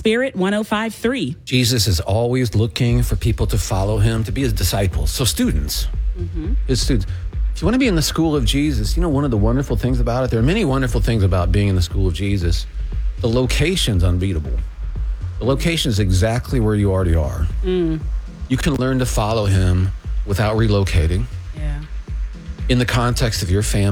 Spirit 105.3. Jesus is always looking for people to follow him, to be his disciples. So students, his students. If you want to be in the school of Jesus, you know, one of the wonderful things about it, there are many wonderful things about being in the school of Jesus. The location's unbeatable. The location is exactly where you already are. You can learn to follow him without relocating. Yeah. In the context of your family.